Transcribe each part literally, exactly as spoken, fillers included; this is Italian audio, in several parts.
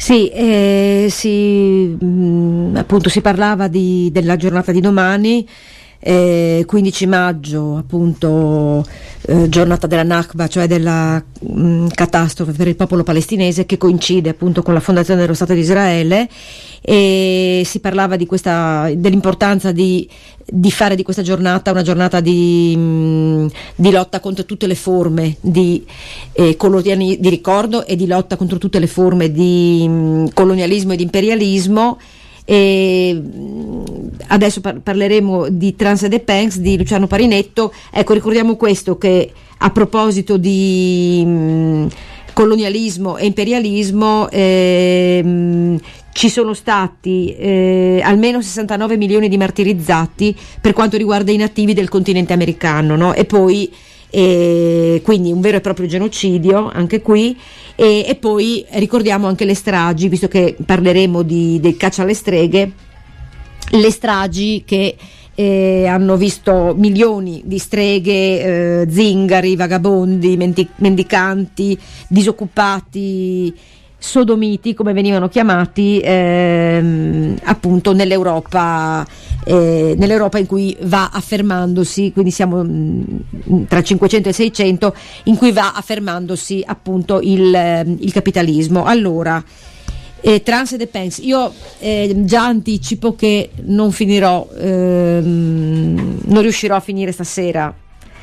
Sì, eh, si, mh, appunto si parlava di, della giornata di domani, eh, quindici maggio, appunto, eh, giornata della Nakba, cioè della mh, catastrofe per il popolo palestinese, che coincide appunto con la fondazione dello Stato di Israele, e si parlava di questa, dell'importanza di, di fare di questa giornata una giornata di, mh, di lotta contro tutte le forme di, eh, coloniali, di ricordo e di lotta contro tutte le forme di mh, colonialismo e di imperialismo. E adesso par- parleremo di Trans et de Pens di Luciano Parinetto. Ecco, ricordiamo questo, che a proposito di mh, colonialismo e imperialismo, ehm, ci sono stati eh, almeno sessantanove milioni di martirizzati per quanto riguarda i nativi del continente americano, no? E poi e quindi un vero e proprio genocidio anche qui, e, e poi ricordiamo anche le stragi, visto che parleremo di, del caccia alle streghe, le stragi che eh, hanno visto milioni di streghe, eh, zingari, vagabondi, menti- mendicanti, disoccupati, sodomiti, come venivano chiamati, ehm, appunto nell'Europa, eh, nell'Europa in cui va affermandosi, quindi siamo mh, tra cinquecento e seicento, in cui va affermandosi appunto il, il capitalismo. Allora, eh, Trans et de Pens, io eh, già anticipo che non finirò, ehm, non riuscirò a finire stasera,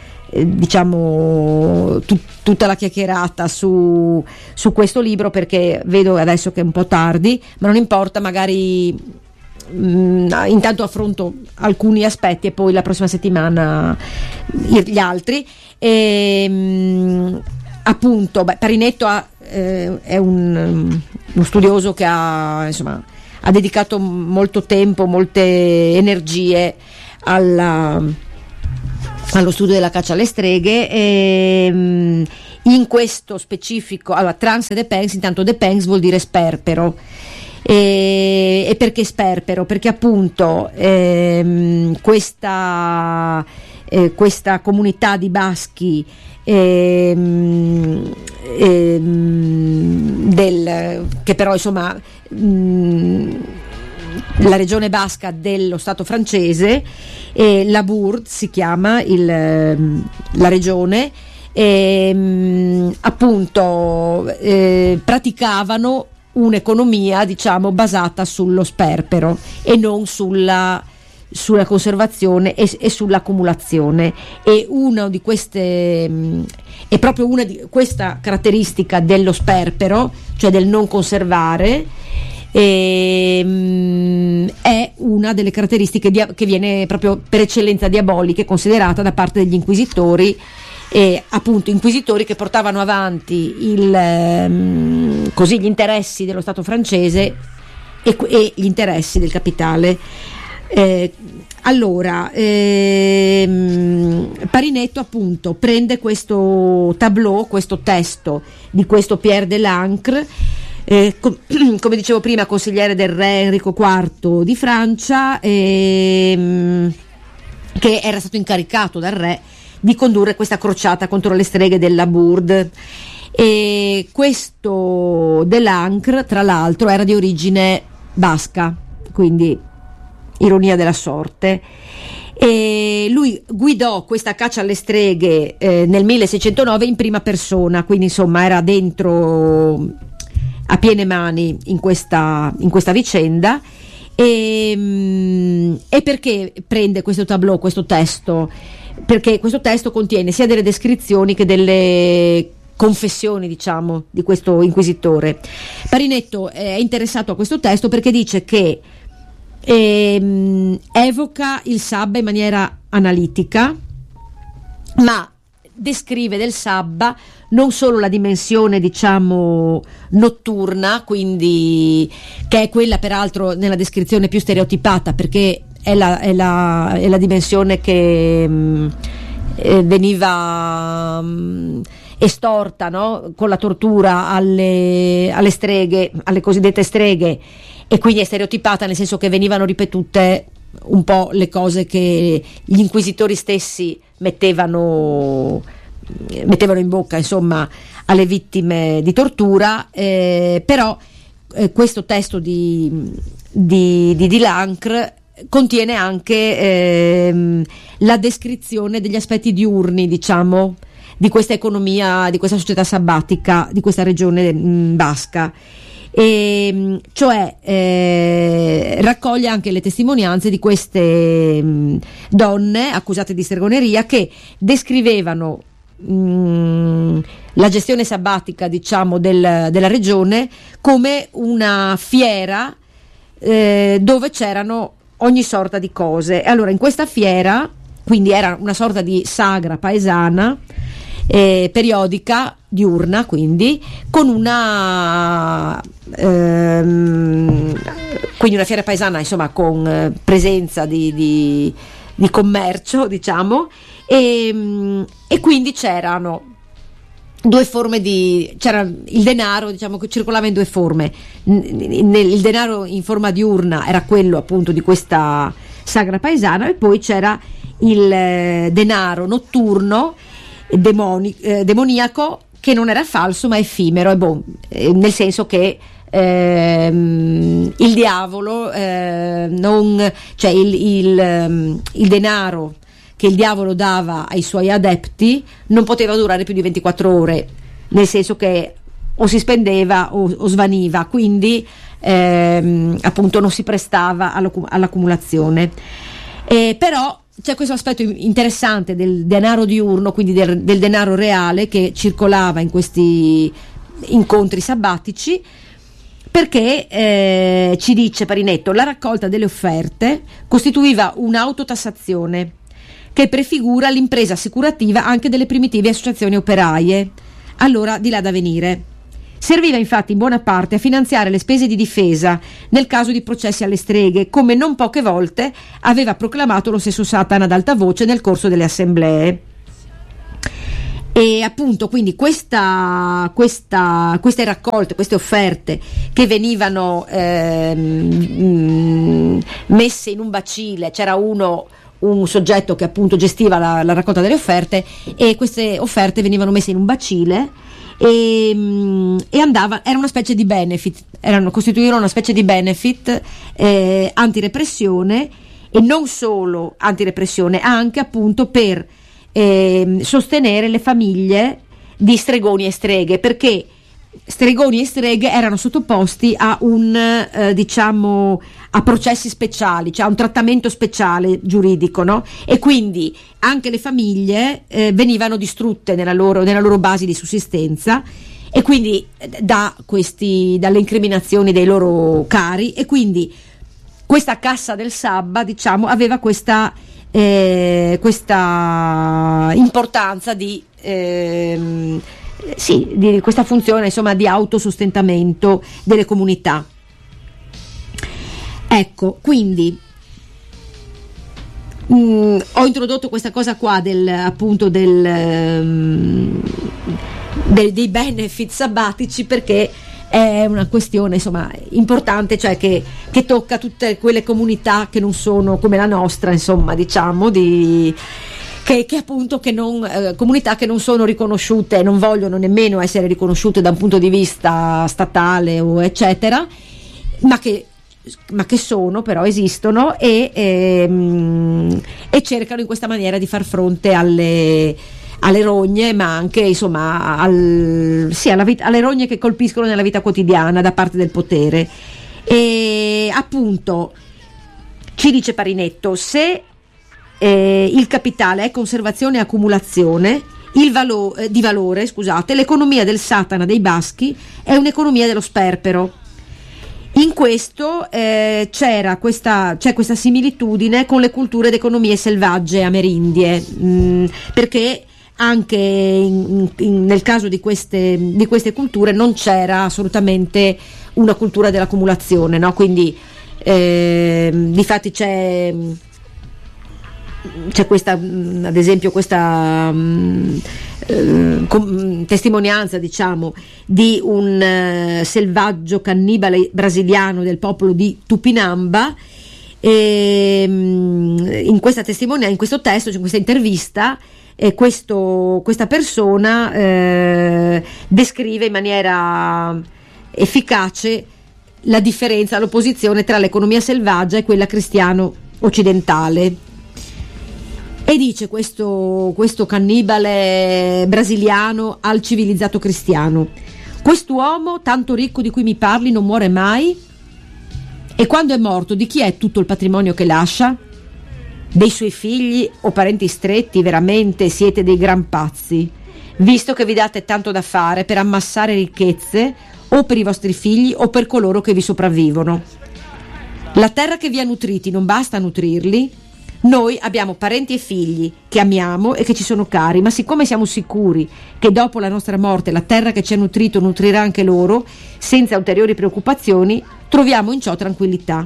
diciamo tut, tutta la chiacchierata su, su questo libro, perché vedo adesso che è un po' tardi, ma non importa, magari mh, intanto affronto alcuni aspetti e poi la prossima settimana gli altri. E, mh, appunto beh, Parinetto ha, eh, è un, uno studioso che ha, insomma, ha dedicato molto tempo, molte energie alla allo studio della caccia alle streghe, e um, in questo specifico, allora, Trans et de Pens, intanto de Pens vuol dire sperpero, e, e perché sperpero? Perché appunto ehm, questa, eh, questa comunità di baschi ehm, ehm, del, che però insomma mh, la regione basca dello Stato francese, e la Bourde si chiama il, la regione, e, appunto eh, praticavano un'economia, diciamo, basata sullo sperpero e non sulla, sulla conservazione e, e sull'accumulazione. E una di queste è proprio una di questa caratteristica dello sperpero, cioè del non conservare, E, mh, è una delle caratteristiche dia- che viene proprio per eccellenza diabolica, considerata da parte degli inquisitori, e appunto inquisitori che portavano avanti il, mh, così gli interessi dello Stato francese e, e gli interessi del capitale. Eh, allora ehm, Parinetto appunto prende questo tableau, questo testo di questo Pierre de l'Ancre, Eh, com- come dicevo prima, consigliere del re Enrico quarto di Francia, ehm, che era stato incaricato dal re di condurre questa crociata contro le streghe della Bourde. E questo de l'Ancre, tra l'altro, era di origine basca, quindi ironia della sorte. E lui guidò questa caccia alle streghe eh, nel milleseicentonove in prima persona, quindi insomma era dentro a piene mani in questa, in questa vicenda. E, e perché prende questo tableau, questo testo? Perché questo testo contiene sia delle descrizioni che delle confessioni, diciamo, di questo inquisitore. Parinetto è interessato a questo testo perché dice che ehm, evoca il Sabba in maniera analitica, ma descrive del Sabba non solo la dimensione, diciamo, notturna, quindi che è quella peraltro nella descrizione più stereotipata, perché è la, è la, è la dimensione che mh, eh, veniva mh, estorta, no? Con la tortura alle, alle streghe, alle cosiddette streghe, e quindi è stereotipata nel senso che venivano ripetute un po' le cose che gli inquisitori stessi mettevano mettevano in bocca, insomma, alle vittime di tortura, eh, però eh, questo testo di, di, di, di Lancre contiene anche ehm, la descrizione degli aspetti diurni, diciamo, di questa economia, di questa società sabbatica, di questa regione mh, basca. E, cioè eh, raccoglie anche le testimonianze di queste mh, donne accusate di stregoneria, che descrivevano mh, la gestione sabbatica, diciamo, del, della regione come una fiera eh, dove c'erano ogni sorta di cose. E allora in questa fiera, quindi era una sorta di sagra paesana, Eh, periodica, diurna, quindi con una ehm, quindi una fiera paesana, insomma, con eh, presenza di, di, di commercio, diciamo, e, e quindi c'erano due forme di c'era il denaro, diciamo, che circolava in due forme. Nel, il denaro in forma diurna era quello appunto di questa sagra paesana, e poi c'era il eh, denaro notturno Demoni, eh, demoniaco, che non era falso ma effimero, e bon, eh, nel senso che ehm, il diavolo eh, non, cioè il, il, um, il denaro che il diavolo dava ai suoi adepti non poteva durare più di ventiquattro ore, nel senso che o si spendeva o, o svaniva, quindi ehm, appunto non si prestava all'accumulazione. Eh, però c'è questo aspetto interessante del denaro diurno, quindi del, del denaro reale che circolava in questi incontri sabbatici, perché eh, ci dice Parinetto: la raccolta delle offerte costituiva un'autotassazione che prefigura l'impresa assicurativa anche delle primitive associazioni operaie, allora di là da venire. Serviva infatti in buona parte a finanziare le spese di difesa nel caso di processi alle streghe, come non poche volte aveva proclamato lo stesso Satana ad alta voce nel corso delle assemblee. E appunto, quindi questa, questa, queste raccolte, queste offerte che venivano ehm, messe in un bacile, c'era uno un soggetto che appunto gestiva la, la raccolta delle offerte, e queste offerte venivano messe in un bacile e, e andava, era una specie di benefit, erano, costituivano una specie di benefit eh, antirepressione, e non solo antirepressione, anche appunto per eh, sostenere le famiglie di stregoni e streghe, perché stregoni e streghe erano sottoposti a un eh, diciamo a processi speciali, cioè a un trattamento speciale giuridico, no? E quindi anche le famiglie eh, venivano distrutte nella loro, nella loro base di sussistenza, e quindi da questi, dalle incriminazioni dei loro cari, e quindi questa cassa del Sabba, diciamo, aveva questa eh, questa importanza di ehm, sì, di questa funzione, insomma, di autosostentamento delle comunità. Ecco, quindi mh, ho introdotto questa cosa qua del, appunto del, um, del, dei benefit sabbatici, perché è una questione, insomma, importante, cioè che, che tocca tutte quelle comunità che non sono come la nostra, insomma, diciamo, di Che, che appunto che non, eh, comunità che non sono riconosciute, non vogliono nemmeno essere riconosciute da un punto di vista statale o eccetera, ma che, ma che sono, però esistono, e, ehm, e cercano in questa maniera di far fronte alle, alle rogne, ma anche, insomma, al, sì, alla vita, alle rogne che colpiscono nella vita quotidiana da parte del potere. E appunto ci dice Parinetto: se Eh, il capitale è conservazione e accumulazione il valo- eh, di valore, scusate, l'economia del Satana dei Baschi è un'economia dello sperpero. In questo eh, c'era questa, c'è questa similitudine con le culture ed economie selvagge amerindie, mh, perché anche in, in, nel caso di queste, di queste culture non c'era assolutamente una cultura dell'accumulazione, no? Quindi eh, difatti c'è c'è questa, ad esempio, questa um, eh, com- testimonianza, diciamo, di un uh, selvaggio cannibale brasiliano del popolo di Tupinamba, e um, in questa testimonianza, in questo testo, cioè in questa intervista, eh, questo, questa persona eh, descrive in maniera efficace la differenza, l'opposizione tra l'economia selvaggia e quella cristiano occidentale. E dice questo, questo cannibale brasiliano al civilizzato cristiano: quest'uomo tanto ricco di cui mi parli non muore mai? E quando è morto, di chi è tutto il patrimonio che lascia? Dei suoi figli o parenti stretti? Veramente siete dei gran pazzi, visto che vi date tanto da fare per ammassare ricchezze o per i vostri figli o per coloro che vi sopravvivono. La terra che vi ha nutriti non basta a nutrirli? Noi abbiamo parenti e figli che amiamo e che ci sono cari, ma siccome siamo sicuri che dopo la nostra morte la terra che ci ha nutrito nutrirà anche loro, senza ulteriori preoccupazioni, troviamo in ciò tranquillità.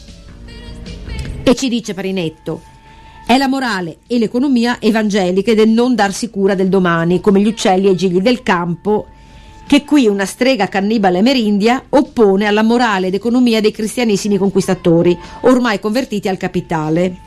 E ci dice Parinetto: è la morale e l'economia evangeliche del non darsi cura del domani, come gli uccelli e i gigli del campo, che qui una strega cannibale amerindia oppone alla morale ed economia dei cristianissimi conquistatori, ormai convertiti al capitale.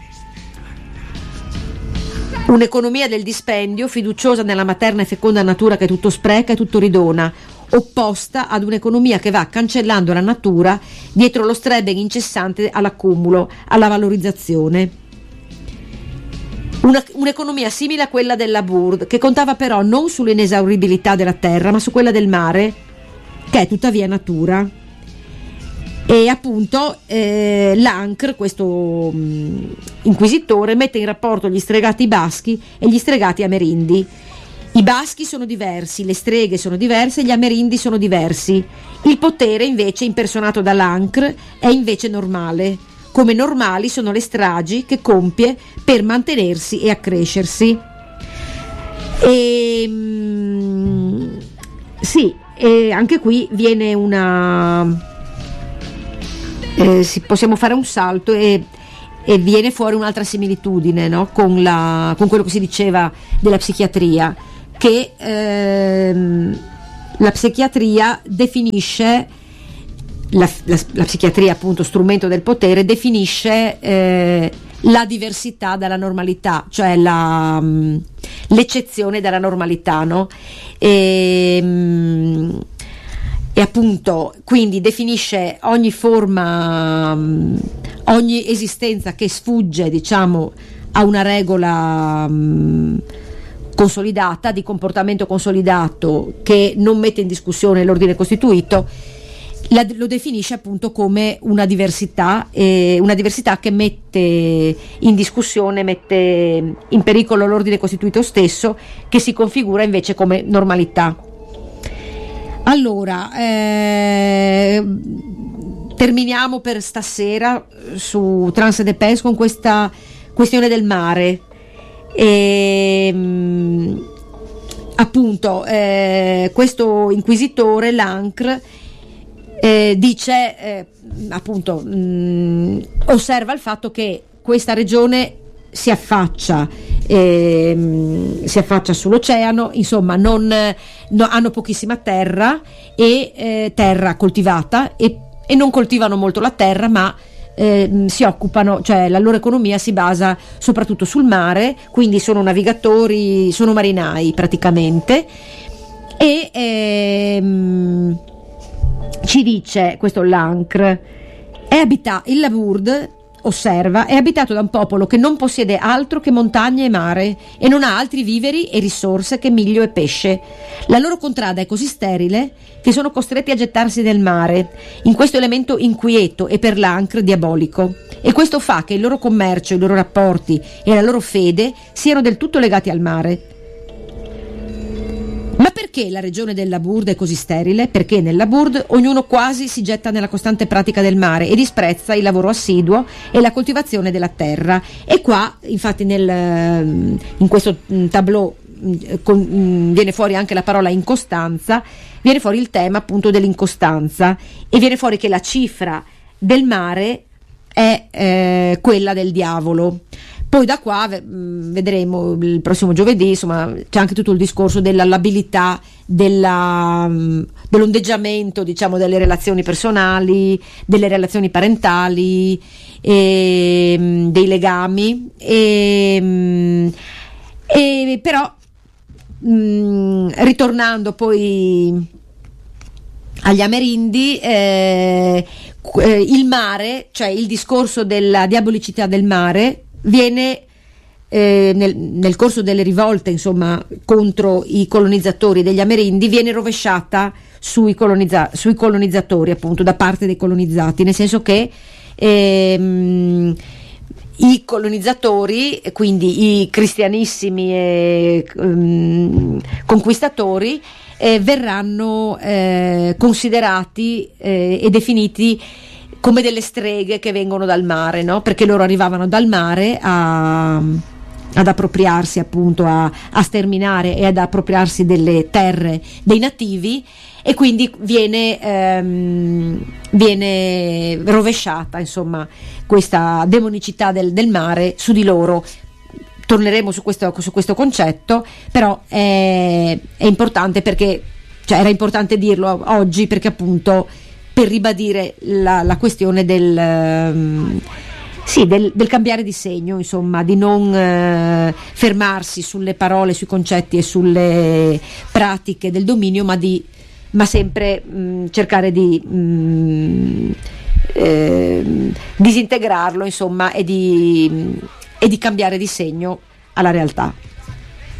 Un'economia del dispendio, fiduciosa nella materna e feconda natura che tutto spreca e tutto ridona, opposta ad un'economia che va cancellando la natura dietro lo strebing incessante all'accumulo, alla valorizzazione. Una, un'economia simile a quella della Labourd, che contava però non sull'inesauribilità della terra, ma su quella del mare, che è tuttavia natura. E appunto eh, l'Ancre, questo mh, inquisitore, mette in rapporto gli stregati baschi e gli stregati amerindi. I baschi sono diversi, le streghe sono diverse, gli amerindi sono diversi. Il potere invece impersonato dall'Ancre è invece normale, come normali sono le stragi che compie per mantenersi e accrescersi. E, mh, sì, e anche qui viene una... Eh, si, possiamo fare un salto e, e viene fuori un'altra similitudine, no? con, la, con quello che si diceva della psichiatria, che ehm, la psichiatria definisce la, la, la psichiatria, appunto strumento del potere, definisce eh, la diversità dalla normalità, cioè la, mh, l'eccezione dalla normalità, no? E, mh, e appunto quindi definisce ogni forma, ogni esistenza che sfugge, diciamo, a una regola mh, consolidata, di comportamento consolidato, che non mette in discussione l'ordine costituito. La, lo definisce appunto come una diversità, eh, una diversità che mette in discussione, mette in pericolo l'ordine costituito stesso, che si configura invece come normalità. Allora, eh, terminiamo per stasera su Trans de Pes con questa questione del mare. E, appunto, eh, questo inquisitore, l'Ancre, eh, dice, eh, appunto, mh, osserva il fatto che questa regione si affaccia eh, si affaccia sull'oceano, insomma non, no, hanno pochissima terra e eh, terra coltivata e, e non coltivano molto la terra, ma eh, si occupano, cioè la loro economia si basa soprattutto sul mare, quindi sono navigatori, sono marinai praticamente. E ehm, ci dice questo l'Ancre, è abita- il Labourd osserva, è abitato da un popolo che non possiede altro che montagne e mare e non ha altri viveri e risorse che miglio e pesce. La loro contrada è così sterile che sono costretti a gettarsi nel mare, in questo elemento inquieto e per l'Ancre diabolico, e questo fa che il loro commercio, i loro rapporti e la loro fede siano del tutto legati al mare. Ma perché la regione del Labourd è così sterile? Perché nel Labourd ognuno quasi si getta nella costante pratica del mare e disprezza il lavoro assiduo e la coltivazione della terra. E qua, infatti, nel, in questo tableau con, viene fuori anche la parola incostanza, viene fuori il tema appunto dell'incostanza, e viene fuori che la cifra del mare è eh, quella del diavolo. Poi da qua vedremo il prossimo giovedì, insomma, c'è anche tutto il discorso della labilità, della, dell'ondeggiamento, diciamo, delle relazioni personali, delle relazioni parentali, e, dei legami, e, e però mh, ritornando poi agli Amerindi eh, il mare, cioè il discorso della diabolicità del mare viene eh, nel, nel corso delle rivolte, insomma, contro i colonizzatori degli Amerindi, viene rovesciata sui, colonizza- sui colonizzatori, appunto, da parte dei colonizzati, nel senso che ehm, i colonizzatori, quindi i cristianissimi e um, conquistatori, eh, verranno eh, considerati eh, e definiti come delle streghe che vengono dal mare, no? Perché loro arrivavano dal mare a, ad appropriarsi, appunto, a, a sterminare e ad appropriarsi delle terre dei nativi, e quindi viene, ehm, viene rovesciata, insomma, questa demonicità del, del mare su di loro. Torneremo su questo, su questo concetto, però è, è importante perché, cioè era importante dirlo oggi, perché appunto per ribadire la, la questione del, um, sì, del, del cambiare di segno, insomma, di non uh, fermarsi sulle parole, sui concetti e sulle pratiche del dominio, ma di ma sempre mh, cercare di mh, eh, disintegrarlo, insomma, e di, e di cambiare di segno alla realtà.